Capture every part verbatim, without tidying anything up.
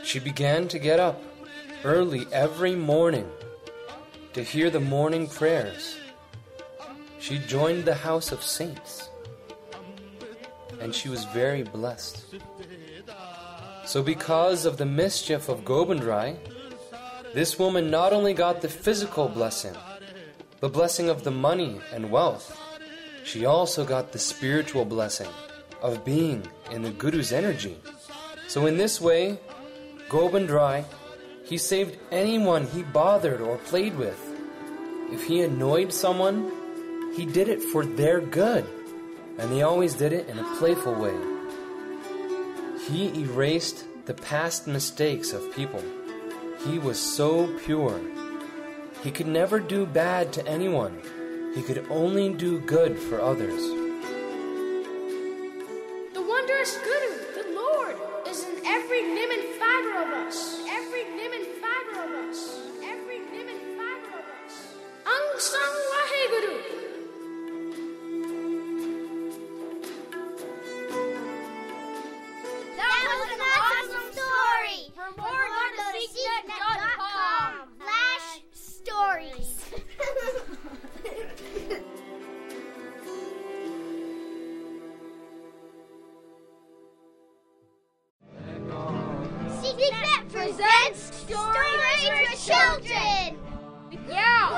She began to get up early every morning to hear the morning prayers. She joined the house of saints, and she was very blessed. So because of the mischief of Gobind Rai, this woman not only got the physical blessing, the blessing of the money and wealth, she also got the spiritual blessing of being in the Guru's energy. So in this way, Gobind Rai, he saved anyone he bothered or played with. If he annoyed someone, he did it for their good, and he always did it in a playful way. He erased the past mistakes of people. He was so pure. He could never do bad to anyone. He could only do good for others. The wondrous Guru, the Lord, is in every limb and fiber of us. Every limb and fiber of us. Every limb and fiber of us. Ang Sang Waheguru. That was an awesome story! For more, go to seek net dot com. Flash stories. SecretNet presents Stories for Children! Yeah!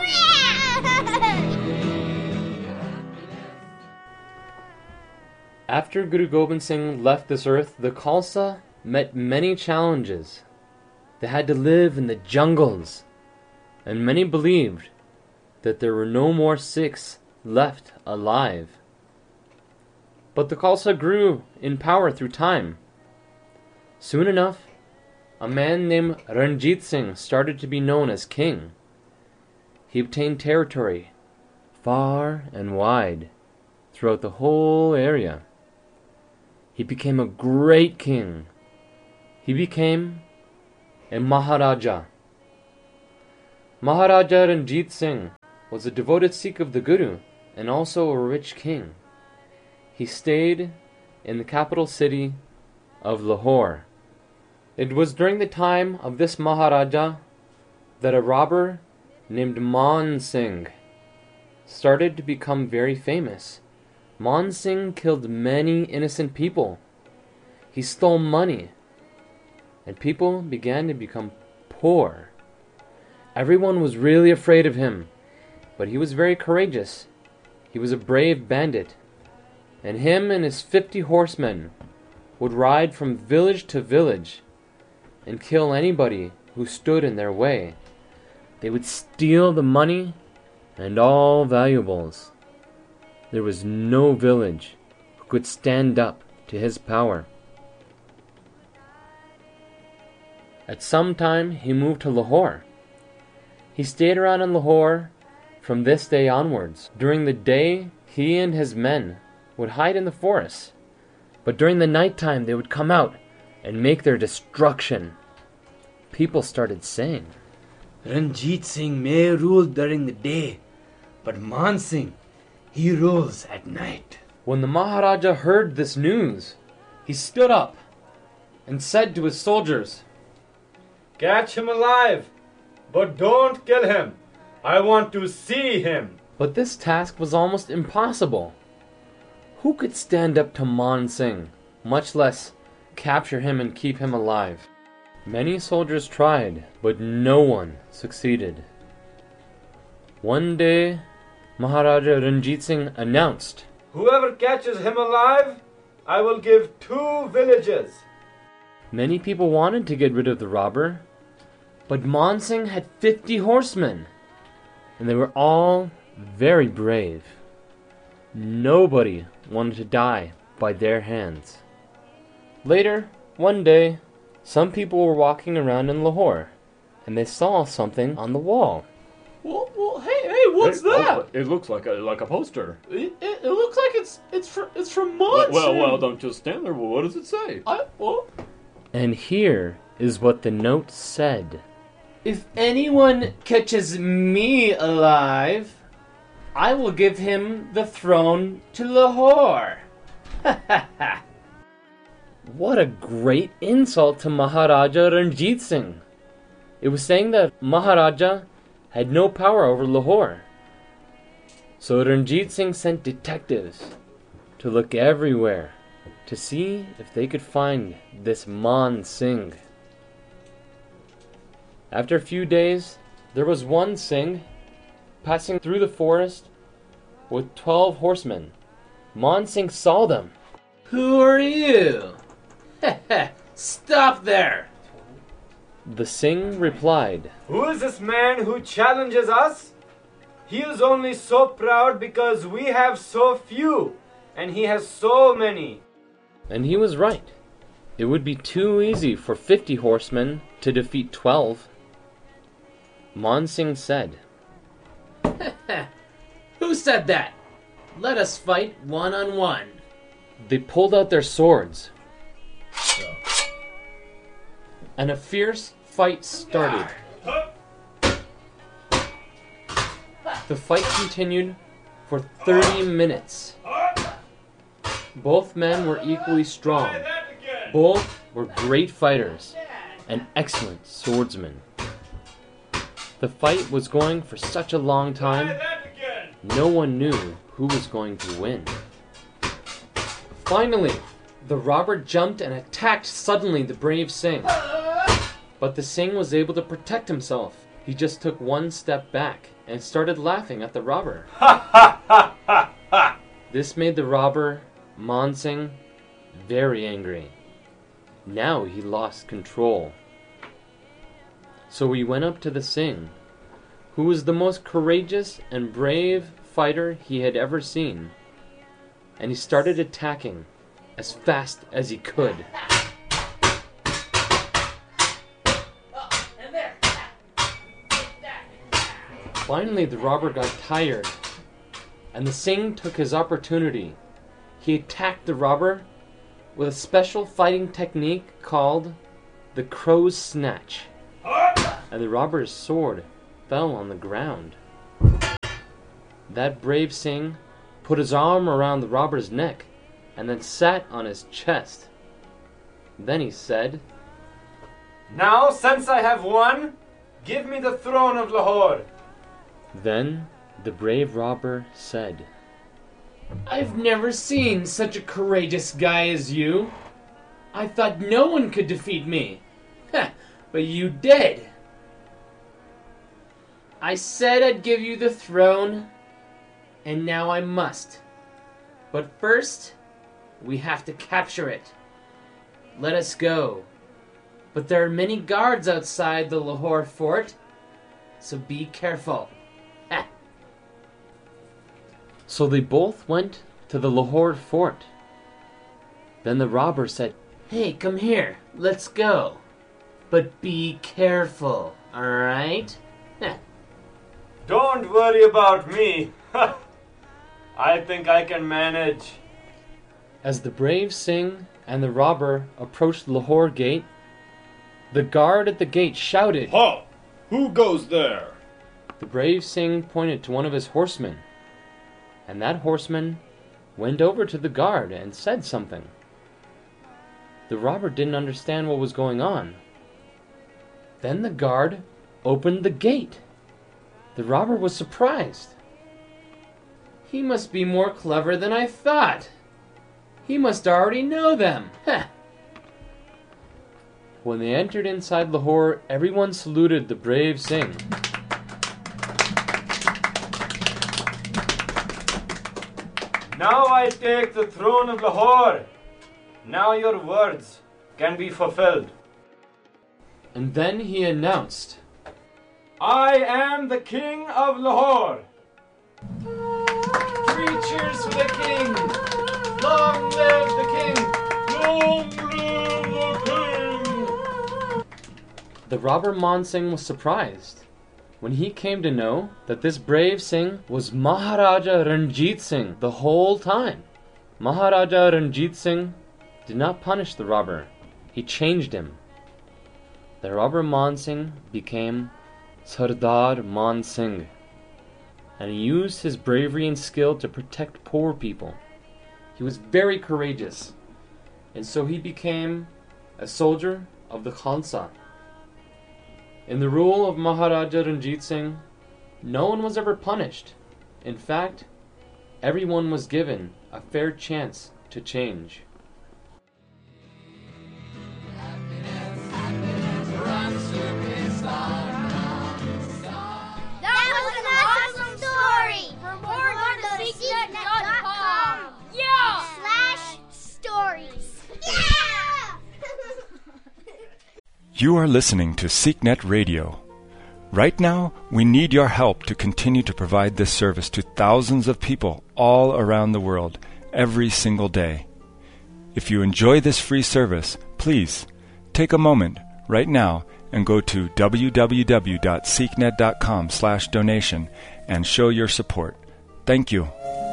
After Guru Gobind Singh left this earth, the Khalsa met many challenges. They had to live in the jungles, and many believed that there were no more Sikhs left alive. But the Khalsa grew in power through time. Soon enough, a man named Ranjit Singh started to be known as king. He obtained territory far and wide throughout the whole area. He became a great king. He became a Maharaja. Maharaja Ranjit Singh was a devoted Sikh of the Guru and also a rich king. He stayed in the capital city of Lahore. It was during the time of this Maharaja that a robber named Man Singh started to become very famous. Man Singh killed many innocent people. He stole money, and people began to become poor. Everyone was really afraid of him, but he was very courageous. He was a brave bandit, and him and his fifty horsemen would ride from village to village and kill anybody who stood in their way. They would steal the money and all valuables. There was no village who could stand up to his power. At some time, he moved to Lahore. He stayed around in Lahore from this day onwards. During the day, he and his men would hide in the forests, but during the night time, they would come out and make their destruction. People started saying, Ranjit Singh may rule during the day, but Man Singh, he rules at night. When the Maharaja heard this news, he stood up and said to his soldiers, "Catch him alive, but don't kill him. I want to see him." But this task was almost impossible. Who could stand up to Man Singh, much less capture him and keep him alive? Many soldiers tried, but no one succeeded. One day, Maharaja Ranjit Singh announced, "Whoever catches him alive, I will give two villages." Many people wanted to get rid of the robber, but Man Singh had fifty horsemen, and they were all very brave. Nobody wanted to die by their hands. Later, one day, some people were walking around in Lahore, and they saw something on the wall. Well, well hey, hey, what's Hey, that? oh, it looks like a like a poster. It, it, it looks like it's it's from it's from Well, Monsoon. well, well, don't just stand there. Well, what does it say? I, well, And here is what the note said. If anyone catches me alive, I will give him the throne to Lahore. What a great insult to Maharaja Ranjit Singh. It was saying that Maharaja had no power over Lahore. So Ranjit Singh sent detectives to look everywhere to see if they could find this Man Singh. After a few days, there was one Singh passing through the forest with twelve horsemen. Man Singh saw them. Who are you? Stop there! The Singh replied, Who is this man who challenges us? He is only so proud because we have so few, and he has so many. and he was right. It would be too easy for fifty horsemen to defeat twelve. Man Singh said, Who said that? Let us fight one on one. They pulled out their swords, and a fierce fight started. The fight continued for thirty minutes. Both men were equally strong. Both were great fighters and excellent swordsmen. The fight was going for such a long time, no one knew who was going to win. Finally, the robber jumped and attacked suddenly the brave Singh. But the Singh was able to protect himself. He just took one step back and started laughing at the robber. This made the robber, Man Singh, very angry. Now he lost control. So he went up to the Singh, who was the most courageous and brave fighter he had ever seen, and he started attacking as fast as he could. Finally, the robber got tired, and the Singh took his opportunity. He attacked the robber with a special fighting technique called the Crow's Snatch, and the robber's sword fell on the ground. That brave Singh put his arm around the robber's neck and then sat on his chest. Then he said, Now, since I have won, give me the throne of Lahore. Then the brave robber said, I've never seen such a courageous guy as you. I thought no one could defeat me. Heh, but you did. I said I'd give you the throne, and now I must. But first, we have to capture it. Let us go. But there are many guards outside the Lahore fort, so be careful. Heh. So they both went to the Lahore fort. Then the robber said, Hey, come here. Let's go. But be careful, alright? Heh. Don't worry about me. I think I can manage. As the brave Singh and the robber approached the Lahore gate, the guard at the gate shouted, Halt! Who goes there? The brave Singh pointed to one of his horsemen, and that horseman went over to the guard and said something. The robber didn't understand what was going on. Then the guard opened the gate. The robber was surprised. He must be more clever than I thought. He must already know them. Heh. When they entered inside Lahore, everyone saluted the brave Singh. Now I take the throne of Lahore. Now your words can be fulfilled. And then he announced, I am the king of Lahore. Three cheers for the king! Long live the king! Long live the king! The robber Man Singh was surprised when he came to know that this brave Singh was Maharaja Ranjit Singh the whole time. Maharaja Ranjit Singh did not punish the robber. He changed him. The robber Man Singh became Sardar Man Singh, and he used his bravery and skill to protect poor people. He was very courageous, and so he became a soldier of the Khalsa. In the rule of Maharaja Ranjit Singh, no one was ever punished. In fact, everyone was given a fair chance to change. That was an awesome story! For more, go to seek net dot com. Yeah! Slash stories. Yeah! You are listening to SeekNet Radio. Right now, we need your help to continue to provide this service to thousands of people all around the world every single day. If you enjoy this free service, please take a moment right now and go to w w w dot seek net dot com slash donation and show your support. Thank you.